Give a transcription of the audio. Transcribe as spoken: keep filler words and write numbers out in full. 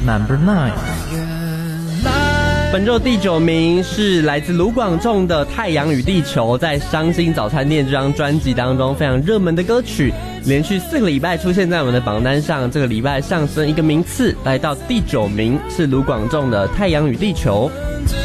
Number nine。 本周第九名是来自卢广仲的《太阳与地球》，在伤心早餐店这张专辑当中非常热门的歌曲，连续四个礼拜出现在我们的榜单上，这个礼拜上升一个名次，来到第九名是卢广仲的《太阳与地球》。